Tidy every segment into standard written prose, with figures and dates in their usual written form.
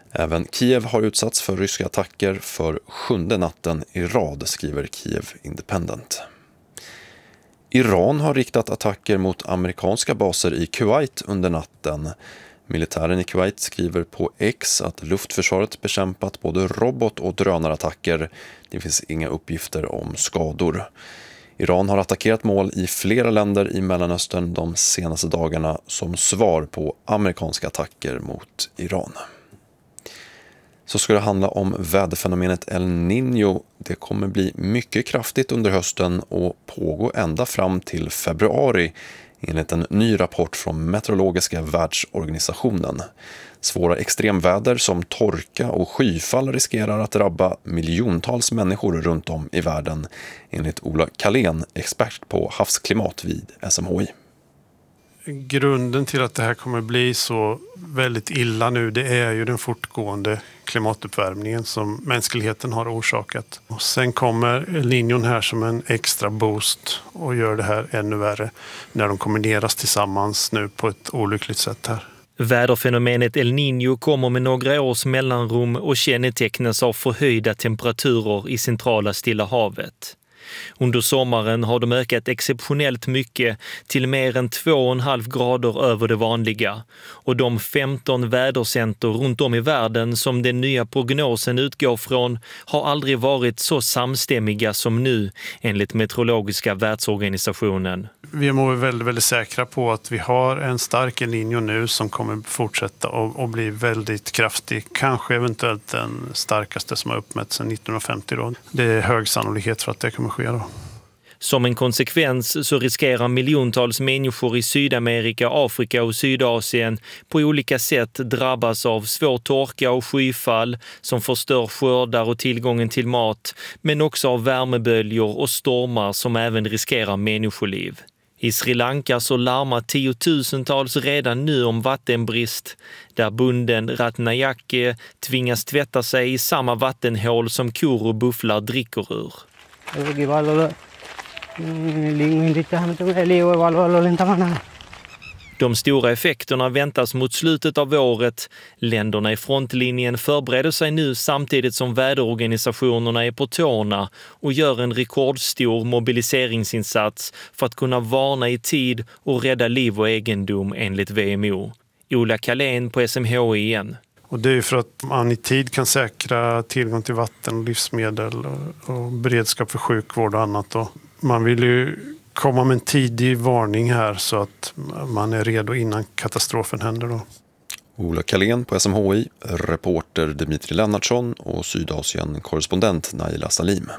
Även Kiev har utsatts för ryska attacker för 7:e natten i rad, skriver Kiev Independent. Iran har riktat attacker mot amerikanska baser i Kuwait under natten. Militären i Kuwait skriver på X att luftförsvaret bekämpat både robot- och drönarattacker. Det finns inga uppgifter om skador. Iran har attackerat mål i flera länder i Mellanöstern de senaste dagarna som svar på amerikanska attacker mot Iran. Så ska det handla om väderfenomenet El Niño. Det kommer bli mycket kraftigt under hösten och pågå ända fram till februari enligt en ny rapport från Meteorologiska världsorganisationen. Svåra extremväder som torka och skyfall riskerar att drabba miljontals människor runt om i världen, enligt Ola Kalén, expert på havsklimat vid SMHI. Grunden till att det här kommer bli så väldigt illa nu, det är ju den fortgående klimatuppvärmningen som mänskligheten har orsakat. Och sen kommer El Niño här som en extra boost och gör det här ännu värre när de kombineras tillsammans nu på ett olyckligt sätt här. Väderfenomenet El Niño kommer med några års mellanrum och kännetecknas av förhöjda temperaturer i centrala Stilla havet. Under sommaren har de ökat exceptionellt mycket till mer än 2,5 grader över det vanliga, och de 15 vädercenter runt om i världen som den nya prognosen utgår från har aldrig varit så samstämmiga som nu, enligt Meteorologiska världsorganisationen. Vi är väldigt, väldigt säkra på att vi har en stark El Niño nu som kommer fortsätta och bli väldigt kraftig. Kanske eventuellt den starkaste som har uppmätts sedan 1950 då. Det är hög sannolikhet för att det kommer ske då. Som en konsekvens så riskerar miljontals människor i Sydamerika, Afrika och Sydasien på olika sätt drabbas av svår torka och skyfall som förstör skördar och tillgången till mat, men också av värmeböljor och stormar som även riskerar människoliv. I Sri Lanka så larmar tiotusentals redan nu om vattenbrist, där bonden Ratnayake tvingas tvätta sig i samma vattenhål som kor och bufflar dricker ur. De stora effekterna väntas mot slutet av året. Länderna i frontlinjen förbereder sig nu samtidigt som väderorganisationerna är på tårna och gör en rekordstor mobiliseringsinsats för att kunna varna i tid och rädda liv och egendom, enligt VMO. Ola Kalén på SMHI igen. Och det är för att man i tid kan säkra tillgång till vatten och livsmedel och beredskap för sjukvård och annat. Och man vill ju komma med en tidig varning här så att man är redo innan katastrofen händer då. Ola Kalén på SMHI, reporter Dimitri Lennartsson och Sydasien-korrespondent Naila Salim.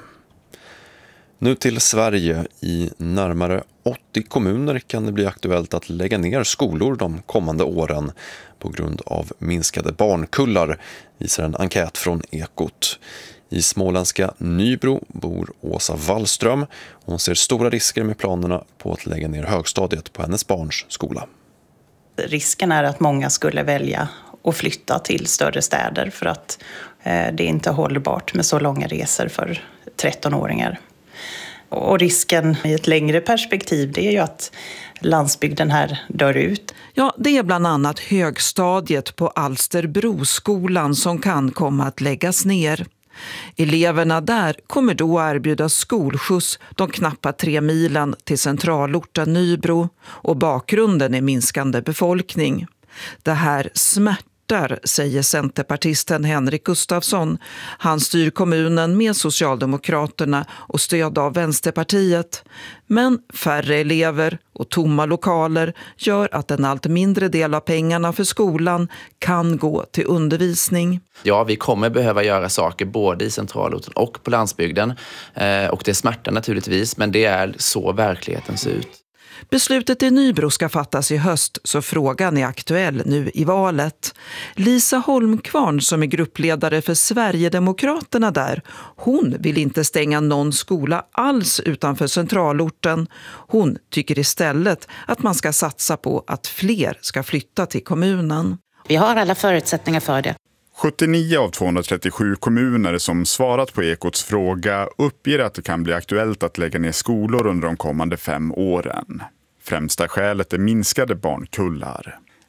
Nu till Sverige. I närmare 80 kommuner kan det bli aktuellt att lägga ner skolor de kommande åren på grund av minskade barnkullar, visar en enkät från Ekot. I småländska Nybro bor Åsa Wallström. Hon ser stora risker med planerna på att lägga ner högstadiet på hennes barns skola. Risken är att många skulle välja att flytta till större städer för att det inte är hållbart med så långa resor för 13-åringar. Och risken i ett längre perspektiv, det är ju att landsbygden här dör ut. Ja, det är bland annat högstadiet på Alsterbroskolan som kan komma att läggas ner. Eleverna där kommer då att erbjudas skolskjuts de knappa 3 milen till centralorten Nybro, och bakgrunden är minskande befolkning. Det här smärtar, säger centerpartisten Henrik Gustafsson. Han styr kommunen med Socialdemokraterna och stöd av Vänsterpartiet. Men färre elever och tomma lokaler gör att en allt mindre del av pengarna för skolan kan gå till undervisning. Ja, vi kommer behöva göra saker både i centralorten och på landsbygden. Och det smärtar naturligtvis, men det är så verkligheten ser ut. Beslutet i Nybro ska fattas i höst, så frågan är aktuell nu i valet. Lisa Holmkvarn, som är gruppledare för Sverigedemokraterna där, hon vill inte stänga någon skola alls utanför centralorten. Hon tycker istället att man ska satsa på att fler ska flytta till kommunen. Vi har alla förutsättningar för det. 79 av 237 kommuner som svarat på Ekots fråga uppger att det kan bli aktuellt att lägga ner skolor under de kommande 5 åren. Främsta skälet är minskade barnkullar.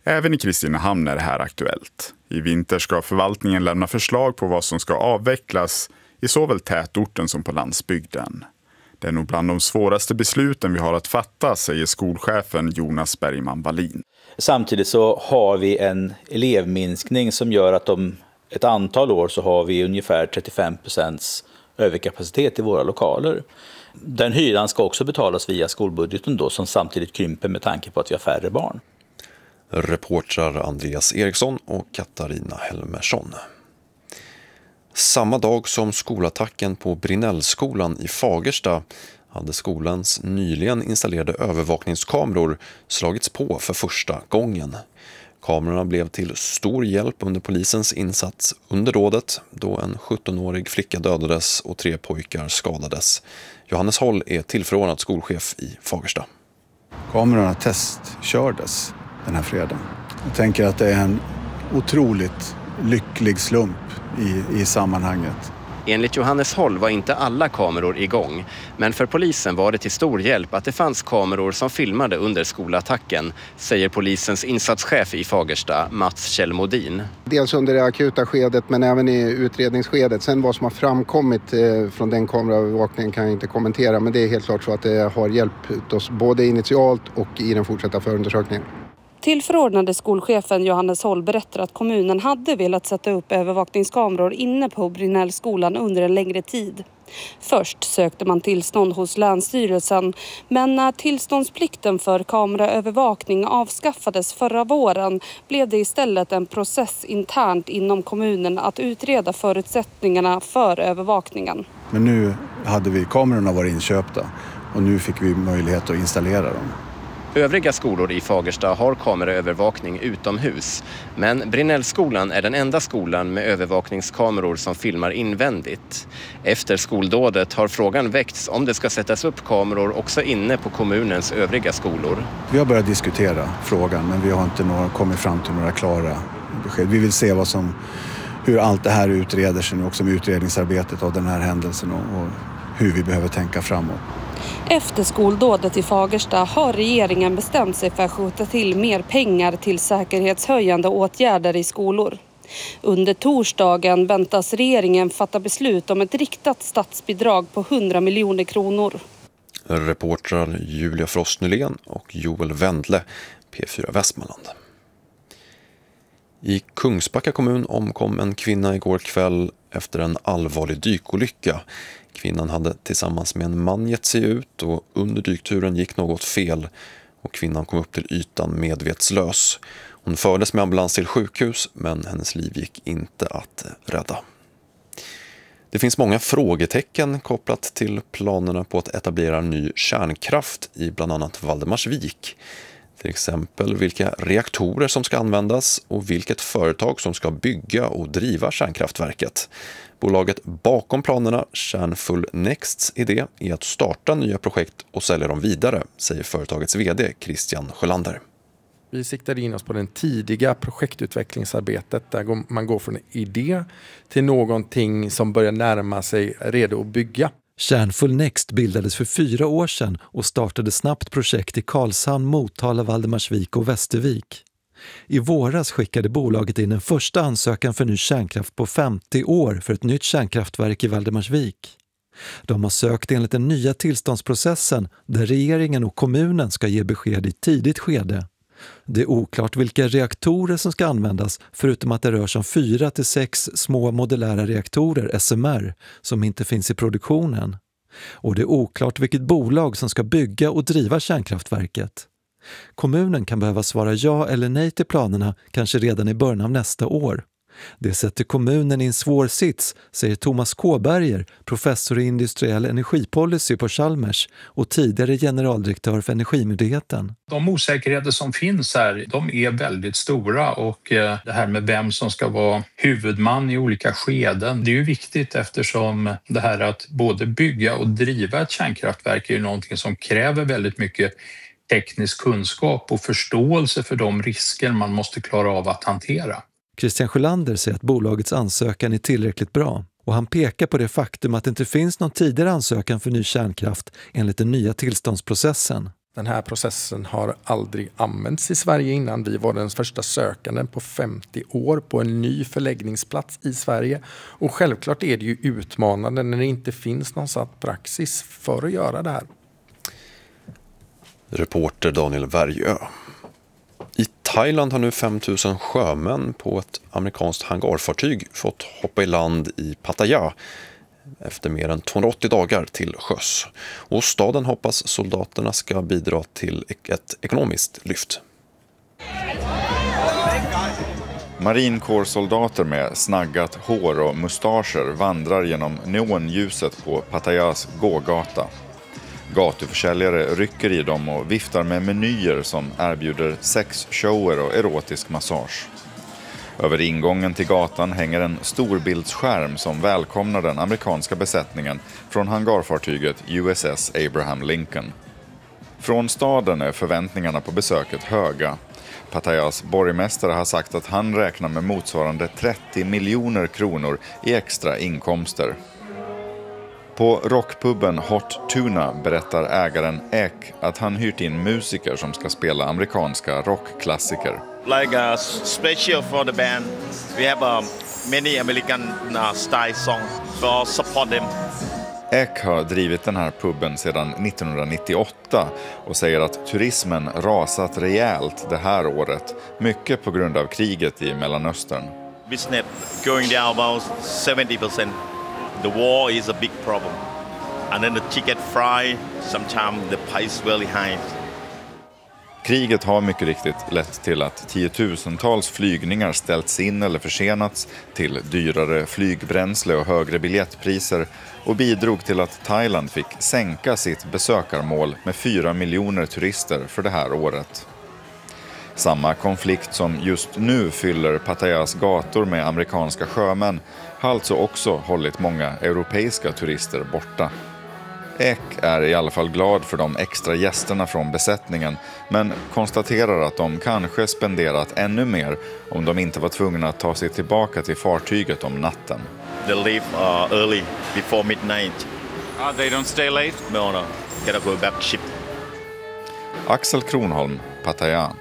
Även i Kristinehamn är det här aktuellt. I vinter ska förvaltningen lämna förslag på vad som ska avvecklas i såväl tätorten som på landsbygden. Det är nog bland de svåraste besluten vi har att fatta, säger skolchefen Jonas Bergman Wallin. Samtidigt så har vi en elevminskning som gör att om ett antal år så har vi ungefär 35% överkapacitet i våra lokaler. Den hyran ska också betalas via skolbudgeten då, som samtidigt krymper med tanke på att vi har färre barn. Reportrar Andreas Eriksson och Katarina Helmersson. Samma dag som skolattacken på Brinnellskolan i Fagersta hade skolans nyligen installerade övervakningskameror slagits på för första gången. Kamerorna blev till stor hjälp under polisens insats under dådet då en 17-årig flicka dödades och 3 pojkar skadades. Johannes Holl är tillförordnad skolchef i Fagersta. Kamerorna testkördes den här fredagen. Jag tänker att det är en otroligt lycklig slump i sammanhanget. Enligt Johannes Holl var inte alla kameror igång, men för polisen var det till stor hjälp att det fanns kameror som filmade under skolattacken, säger polisens insatschef i Fagersta, Mats Kjellmodin. Dels under det akuta skedet men även i utredningsskedet. Sen vad som har framkommit från den kameraövervakningen kan jag inte kommentera, men det är helt klart så att det har hjälpt oss både initialt och i den fortsatta förundersökningen. Tillförordnade skolchefen Johannes Holl berättar att kommunen hade velat sätta upp övervakningskameror inne på Brinnellskolan under en längre tid. Först sökte man tillstånd hos Länsstyrelsen, men när tillståndsplikten för kameraövervakning avskaffades förra våren blev det istället en process internt inom kommunen att utreda förutsättningarna för övervakningen. Men nu hade kamerorna varit inköpta och nu fick vi möjlighet att installera dem. Övriga skolor i Fagersta har kameraövervakning utomhus, men Brinnellskolan är den enda skolan med övervakningskameror som filmar invändigt. Efter skoldådet har frågan väckts om det ska sättas upp kameror också inne på kommunens övriga skolor. Vi har börjat diskutera frågan, men vi har inte kommit fram till några klara besked. Vi vill se hur allt det här utreder sig nu, också med utredningsarbetet av den här händelsen och hur vi behöver tänka framåt. Efter skoldådet i Fagersta har regeringen bestämt sig för att skjuta till mer pengar till säkerhetshöjande åtgärder i skolor. Under torsdagen väntas regeringen fatta beslut om ett riktat statsbidrag på 100 miljoner kronor. Reportrar Julia Frost-Nylén och Joel Wendle, P4 Västmanland. I Kungsbacka kommun omkom en kvinna igår kväll efter en allvarlig dykolycka. Kvinnan hade tillsammans med en man gett sig ut och under dykturen gick något fel och kvinnan kom upp till ytan medvetslös. Hon fördes med ambulans till sjukhus men hennes liv gick inte att rädda. Det finns många frågetecken kopplat till planerna på att etablera ny kärnkraft i bland annat Valdemarsvik. Till exempel vilka reaktorer som ska användas och vilket företag som ska bygga och driva kärnkraftverket. Bolaget bakom planerna, Kärnfull Nexts idé, är att starta nya projekt och sälja dem vidare, säger företagets vd Christian Sjölander. Vi siktade in oss på den tidiga projektutvecklingsarbetet där man går från en idé till någonting som börjar närma sig redo att bygga. Kärnfull Next bildades för 4 år sedan och startade snabbt projekt i Karlshamn, Motala, Valdemarsvik och Västervik. I våras skickade bolaget in en första ansökan för ny kärnkraft på 50 år för ett nytt kärnkraftverk i Valdemarsvik. De har sökt enligt den nya tillståndsprocessen där regeringen och kommunen ska ge besked i tidigt skede. Det är oklart vilka reaktorer som ska användas förutom att det rör sig om 4 till 6 små modulära reaktorer, SMR, som inte finns i produktionen. Och det är oklart vilket bolag som ska bygga och driva kärnkraftverket. Kommunen kan behöva svara ja eller nej till planerna kanske redan i början av nästa år. Det sätter kommunen i en svår sits, säger Thomas Kåberger, professor i industriell energipolicy på Chalmers och tidigare generaldirektör för Energimyndigheten. De osäkerheter som finns här, de är väldigt stora och det här med vem som ska vara huvudman i olika skeden, det är ju viktigt eftersom det här att både bygga och driva ett kärnkraftverk är ju någonting som kräver väldigt mycket teknisk kunskap och förståelse för de risker man måste klara av att hantera. Christian Sjölander säger att bolagets ansökan är tillräckligt bra och han pekar på det faktum att det inte finns någon tidigare ansökan för ny kärnkraft enligt den nya tillståndsprocessen. Den här processen har aldrig använts i Sverige innan. Vi var den första sökanden på 50 år på en ny förläggningsplats i Sverige. Och självklart är det ju utmanande när det inte finns någon satt praxis för att göra det här. Reporter Daniel Värjö. I Thailand har nu 5 000 sjömän på ett amerikanskt hangarfartyg fått hoppa i land i Pattaya efter mer än 280 dagar till sjöss. Och staden hoppas soldaterna ska bidra till ett ekonomiskt lyft. Marinkårssoldater med snaggat hår och mustascher vandrar genom neonljuset på Pattayas gågata. Gatuförsäljare rycker i dem och viftar med menyer som erbjuder sexshower och erotisk massage. Över ingången till gatan hänger en storbildsskärm som välkomnar den amerikanska besättningen från hangarfartyget USS Abraham Lincoln. Från staden är förväntningarna på besöket höga. Pattayas borgmästare har sagt att han räknar med motsvarande 30 miljoner kronor i extra inkomster. På rockpubben Hot Tuna berättar ägaren Ek att han hyrt in musiker som ska spela amerikanska rockklassiker. Like special for the band, we have many American style songs for support them. Ek har drivit den här puben sedan 1998 och säger att turismen rasat rejält det här året, mycket på grund av kriget i Mellanöstern. Business going down about 70%. The war is a big problem. And then the ticket fry, sometimes the price really high. Kriget har mycket riktigt lett till att tiotusentals flygningar ställts in eller försenats, till dyrare flygbränsle och högre biljettpriser, och bidrog till att Thailand fick sänka sitt besökarmål med 4 miljoner turister för det här året. Samma konflikt som just nu fyller Pattayas gator med amerikanska sjömän har alltså också hållit många europeiska turister borta. Ek är i alla fall glad för de extra gästerna från besättningen, men konstaterar att de kanske spenderat ännu mer om de inte var tvungna att ta sig tillbaka till fartyget om natten. They leave early, before midnight. They don't stay late? No. Gotta go back to ship. Axel Kronholm, Pattaya.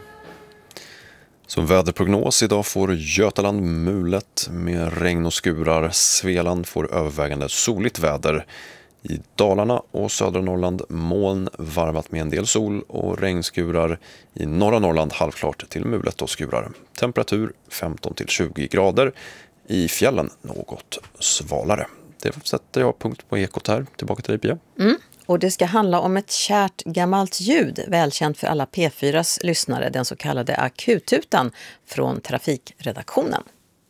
Som väderprognos idag får Götaland mulet med regn och skurar. Svealand får övervägande soligt väder. I Dalarna och södra Norrland moln varvat med en del sol och regnskurar. I norra Norrland halvklart till mulet och skurar. Temperatur 15-20 grader. I fjällen något svalare. Det sätter jag punkt på ekot här. Tillbaka till dig, Pia. Och det ska handla om ett kärt gammalt ljud, välkänt för alla P4s lyssnare, den så kallade akuttutan från trafikredaktionen.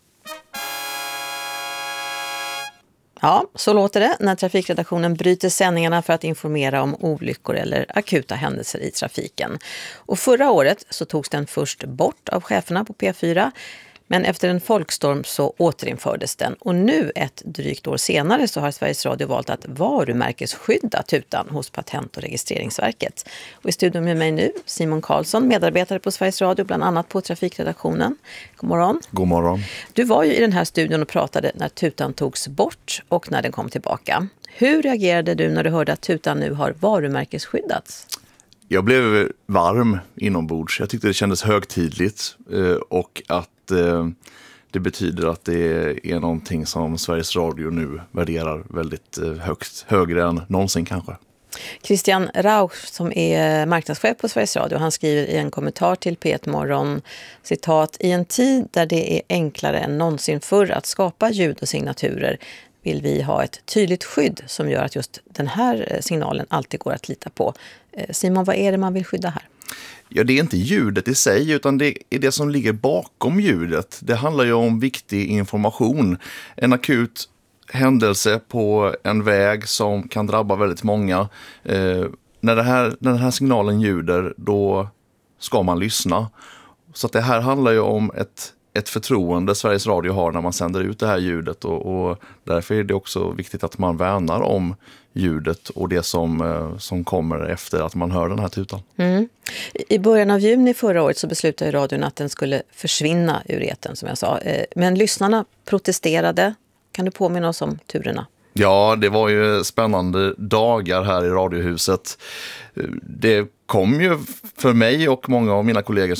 Ja, så låter det när trafikredaktionen bryter sändningarna för att informera om olyckor eller akuta händelser i trafiken. Och förra året så togs den först bort av cheferna på P4, men efter en folkstorm så återinfördes den. Och nu, ett drygt år senare, så har Sveriges Radio valt att varumärkesskydda tutan hos Patent- och registreringsverket. Och i studion med mig nu, Simon Karlsson, medarbetare på Sveriges Radio, bland annat på trafikredaktionen. God morgon. God morgon. Du var ju i den här studion och pratade när tutan togs bort och när den kom tillbaka. Hur reagerade du när du hörde att tutan nu har varumärkesskyddats? Jag blev varm inombords. Jag tyckte det kändes högtidligt och att det betyder att det är någonting som Sveriges Radio nu värderar väldigt högt, högre än någonsin kanske. Christian Rauch som är marknadschef på Sveriges Radio, han skriver i en kommentar till P1 Morgon, citat: "I en tid där det är enklare än någonsin förr att skapa ljud och signaturer vill vi ha ett tydligt skydd som gör att just den här signalen alltid går att lita på." Simon, vad är det man vill skydda här? Ja, det är inte ljudet i sig utan det är det som ligger bakom ljudet. Det handlar ju om viktig information. En akut händelse på en väg som kan drabba väldigt många. När den här signalen ljuder, då ska man lyssna. Så att det här handlar ju om ett förtroende Sveriges Radio har när man sänder ut det här ljudet och därför är det också viktigt att man värnar om ljudet och det som kommer efter att man hör den här tutan. I början av juni förra året så beslutade radion att den skulle försvinna ur etern, som jag sa. Men lyssnarna protesterade. Kan du påminna oss om turerna? Ja, det var ju spännande dagar här i Radiohuset. Det kom ju för mig och många av mina kollegor